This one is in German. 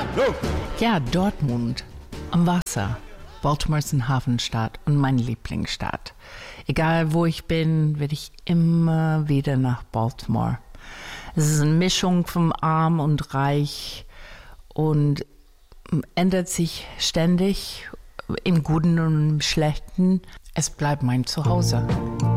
Go! Ja, Dortmund am Wasser. Baltimore ist eine Hafenstadt und meine Lieblingsstadt. Egal wo ich bin, werde ich immer wieder nach Baltimore. Es ist eine Mischung von arm und reich und ändert sich ständig, im Guten und im Schlechten. Es bleibt mein Zuhause.